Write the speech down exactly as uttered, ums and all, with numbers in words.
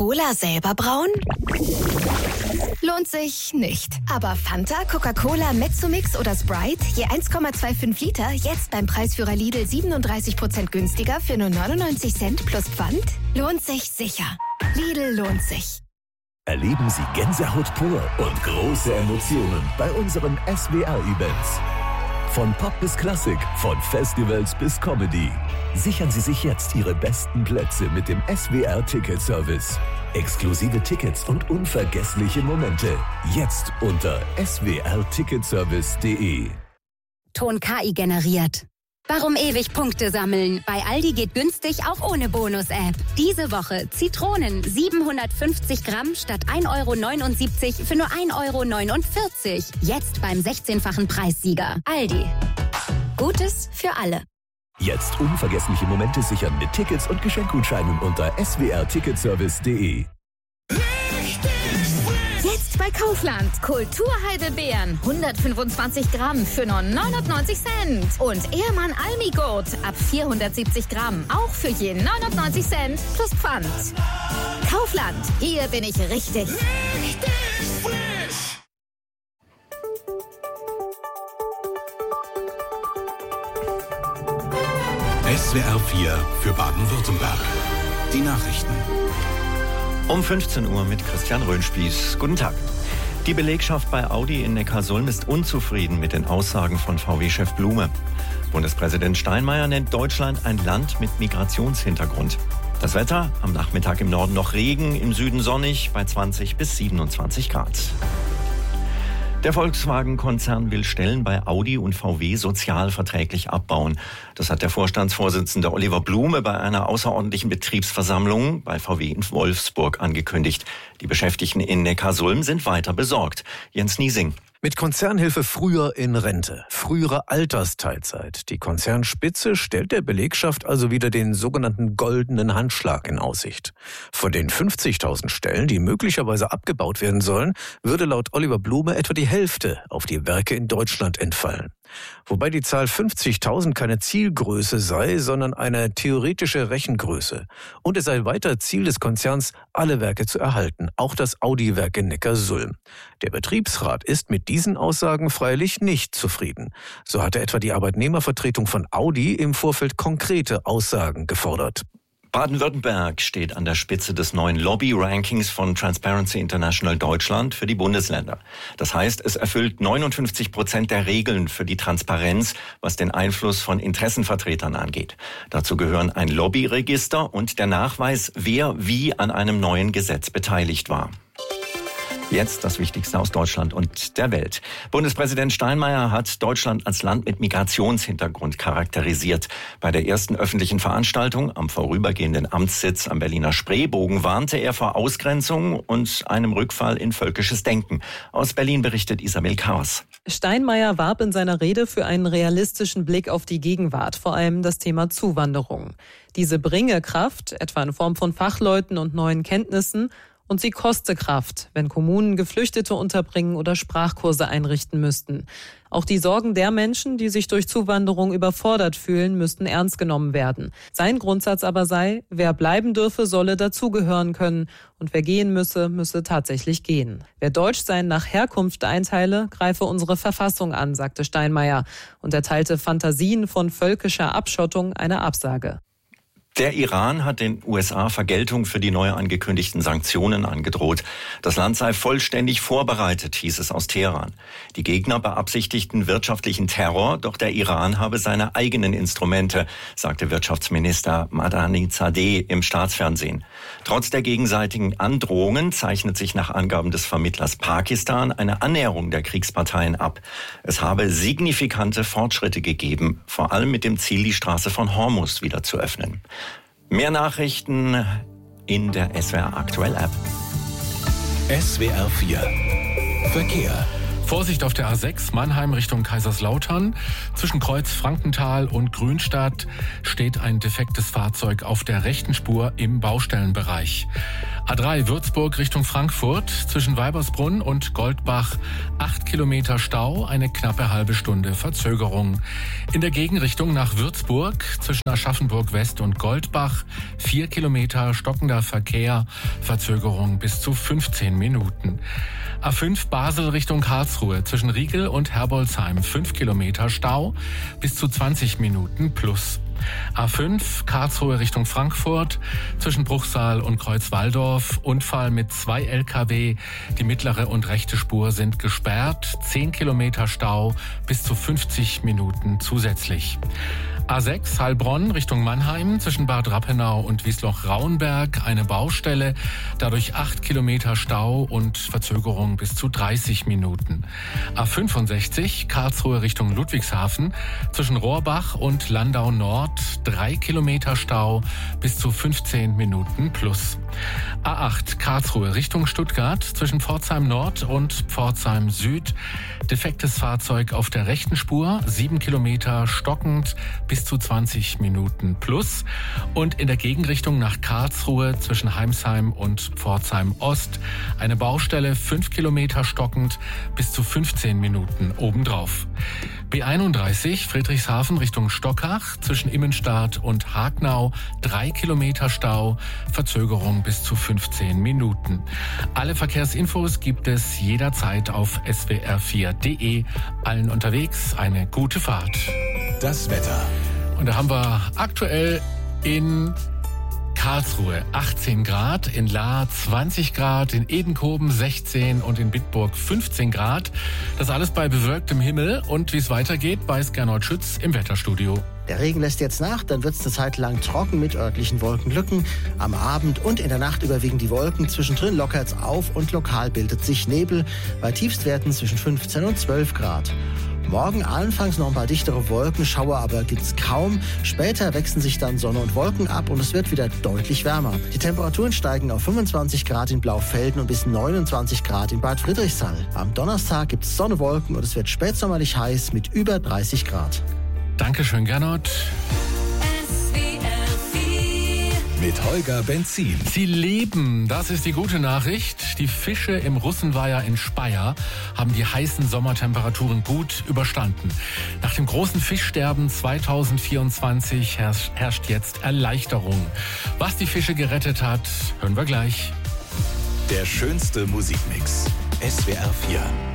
Cola selber brauen? Lohnt sich nicht. Aber Fanta, Coca-Cola, Mezzomix oder Sprite, je eins Komma fünfundzwanzig Liter, jetzt beim Preisführer Lidl siebenunddreißig Prozent günstiger für nur neunundneunzig Cent plus Pfand? Lohnt sich sicher. Lidl lohnt sich. Erleben Sie Gänsehaut pur und große Emotionen bei unseren S W R-Events. Von Pop bis Klassik, von Festivals bis Comedy. Sichern Sie sich jetzt Ihre besten Plätze mit dem S W R-Ticket-Service. Exklusive Tickets und unvergessliche Momente. Jetzt unter s w r ticketservice punkt d e. Ton K I generiert. Warum ewig Punkte sammeln? Bei Aldi geht günstig auch ohne Bonus-App. Diese Woche Zitronen siebenhundertfünfzig Gramm statt ein Euro neunundsiebzig für nur ein Euro neunundvierzig. Jetzt beim sechzehnfachen Preissieger. Aldi. Gutes für alle. Jetzt unvergessliche Momente sichern mit Tickets und Geschenkgutscheinen unter s w r ticketservice punkt d e. Jetzt bei Kaufland. Kulturheidelbeeren. hundertfünfundzwanzig Gramm für nur neunundneunzig Cent. Und Ehrmann Almigurt ab vierhundertsiebzig Gramm. Auch für je neunundneunzig Cent plus Pfand. Kaufland. Hier bin ich richtig. Richtig frisch. S W R vier für Baden-Württemberg. Die Nachrichten. Um fünfzehn Uhr mit Christian Röhnspieß. Guten Tag. Die Belegschaft bei Audi in Neckarsulm ist unzufrieden mit den Aussagen von V W-Chef Blume. Bundespräsident Steinmeier nennt Deutschland ein Land mit Migrationshintergrund. Das Wetter, am Nachmittag im Norden noch Regen, im Süden sonnig bei zwanzig bis siebenundzwanzig Grad. Der Volkswagen-Konzern will Stellen bei Audi und V W sozialverträglich abbauen. Das hat der Vorstandsvorsitzende Oliver Blume bei einer außerordentlichen Betriebsversammlung bei V W in Wolfsburg angekündigt. Die Beschäftigten in Neckarsulm sind weiter besorgt. Jens Niesing. Mit Konzernhilfe früher in Rente, frühere Altersteilzeit. Die Konzernspitze stellt der Belegschaft also wieder den sogenannten goldenen Handschlag in Aussicht. Von den fünfzigtausend Stellen, die möglicherweise abgebaut werden sollen, würde laut Oliver Blume etwa die Hälfte auf die Werke in Deutschland entfallen. Wobei die Zahl fünfzigtausend keine Zielgröße sei, sondern eine theoretische Rechengröße. Und es sei weiter Ziel des Konzerns, alle Werke zu erhalten, auch das Audi-Werk in Neckarsulm. Der Betriebsrat ist mit diesen Aussagen freilich nicht zufrieden. So hatte etwa die Arbeitnehmervertretung von Audi im Vorfeld konkrete Aussagen gefordert. Baden-Württemberg steht an der Spitze des neuen Lobby-Rankings von Transparency International Deutschland für die Bundesländer. Das heißt, es erfüllt neunundfünfzig Prozent der Regeln für die Transparenz, was den Einfluss von Interessenvertretern angeht. Dazu gehören ein Lobbyregister und der Nachweis, wer wie an einem neuen Gesetz beteiligt war. Jetzt das Wichtigste aus Deutschland und der Welt. Bundespräsident Steinmeier hat Deutschland als Land mit Migrationshintergrund charakterisiert. Bei der ersten öffentlichen Veranstaltung am vorübergehenden Amtssitz am Berliner Spreebogen warnte er vor Ausgrenzung und einem Rückfall in völkisches Denken. Aus Berlin berichtet Isabel Chaos. Steinmeier warb in seiner Rede für einen realistischen Blick auf die Gegenwart, vor allem das Thema Zuwanderung. Diese bringe Kraft, etwa in Form von Fachleuten und neuen Kenntnissen, und sie koste Kraft, wenn Kommunen Geflüchtete unterbringen oder Sprachkurse einrichten müssten. Auch die Sorgen der Menschen, die sich durch Zuwanderung überfordert fühlen, müssten ernst genommen werden. Sein Grundsatz aber sei, wer bleiben dürfe, solle dazugehören können und wer gehen müsse, müsse tatsächlich gehen. Wer Deutschsein nach Herkunft einteile, greife unsere Verfassung an, sagte Steinmeier und erteilte Fantasien von völkischer Abschottung eine Absage. Der Iran hat den U S A Vergeltung für die neu angekündigten Sanktionen angedroht. Das Land sei vollständig vorbereitet, hieß es aus Teheran. Die Gegner beabsichtigten wirtschaftlichen Terror, doch der Iran habe seine eigenen Instrumente, sagte Wirtschaftsminister Madani Zadeh im Staatsfernsehen. Trotz der gegenseitigen Androhungen zeichnet sich nach Angaben des Vermittlers Pakistan eine Annäherung der Kriegsparteien ab. Es habe signifikante Fortschritte gegeben, vor allem mit dem Ziel, die Straße von Hormuz wieder zu öffnen. Mehr Nachrichten in der S W R Aktuell App. S W R vier Verkehr. Vorsicht auf der A sechs, Mannheim Richtung Kaiserslautern. Zwischen Kreuz Frankenthal und Grünstadt steht ein defektes Fahrzeug auf der rechten Spur im Baustellenbereich. A drei, Würzburg Richtung Frankfurt. Zwischen Weibersbrunn und Goldbach acht Kilometer Stau, eine knappe halbe Stunde Verzögerung. In der Gegenrichtung nach Würzburg zwischen Aschaffenburg West und Goldbach vier Kilometer stockender Verkehr, Verzögerung bis zu fünfzehn Minuten. A fünf, Basel Richtung Karlsruhe zwischen Riegel und Herbolzheim fünf Kilometer Stau, bis zu zwanzig Minuten plus. A fünf, Karlsruhe Richtung Frankfurt, zwischen Bruchsal und Kreuzwaldorf, Unfall mit zwei L K W, die mittlere und rechte Spur sind gesperrt, zehn Kilometer Stau, bis zu fünfzig Minuten zusätzlich. A sechs, Heilbronn Richtung Mannheim, zwischen Bad Rappenau und Wiesloch-Rauenberg eine Baustelle, dadurch acht Kilometer Stau und Verzögerung bis zu dreißig Minuten. A fünfundsechzig, Karlsruhe Richtung Ludwigshafen, zwischen Rohrbach und Landau Nord drei Kilometer Stau, bis zu fünfzehn Minuten plus. A acht, Karlsruhe Richtung Stuttgart, zwischen Pforzheim Nord und Pforzheim Süd, defektes Fahrzeug auf der rechten Spur, sieben Kilometer stockend, bis zu zwanzig Minuten plus. Und in der Gegenrichtung nach Karlsruhe zwischen Heimsheim und Pforzheim Ost eine Baustelle, fünf Kilometer stockend, bis zu fünfzehn Minuten obendrauf. B einunddreißig, Friedrichshafen Richtung Stockach, zwischen Immenstadt und Hagnau drei Kilometer Stau, Verzögerung bis zu fünfzehn Minuten. Alle Verkehrsinfos gibt es jederzeit auf S W R vier punkt de. Allen unterwegs eine gute Fahrt. Das Wetter. Und da haben wir aktuell in Karlsruhe achtzehn Grad, in Lahr zwanzig Grad, in Edenkoben sechzehn und in Bitburg fünfzehn Grad. Das alles bei bewölktem Himmel. Und wie es weitergeht, weiß Gernot Schütz im Wetterstudio. Der Regen lässt jetzt nach, dann wird es eine Zeit lang trocken mit örtlichen Wolkenlücken. Am Abend und in der Nacht überwiegen die Wolken, zwischendrin lockert es auf und lokal bildet sich Nebel bei Tiefstwerten zwischen fünfzehn und zwölf Grad. Morgen anfangs noch ein paar dichtere Wolken, Schauer aber gibt's kaum. Später wechseln sich dann Sonne und Wolken ab und es wird wieder deutlich wärmer. Die Temperaturen steigen auf fünfundzwanzig Grad in Blaufelden und bis neunundzwanzig Grad in Bad Friedrichshall. Am Donnerstag gibt's Sonne, Wolken und es wird spätsommerlich heiß mit über dreißig Grad. Dankeschön, Gernot. Mit Holger Benzin. Sie leben, das ist die gute Nachricht. Die Fische im Russenweiher in Speyer haben die heißen Sommertemperaturen gut überstanden. Nach dem großen Fischsterben zweitausendvierundzwanzig herrscht, herrscht jetzt Erleichterung. Was die Fische gerettet hat, hören wir gleich. Der schönste Musikmix. S W R vier.